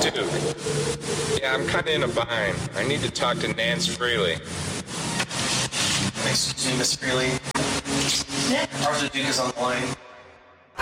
too. Yeah, I'm kind of in a bind. I need to talk to Nance Freely. Excuse me, Miss Freely. Arthur Duke is on the line.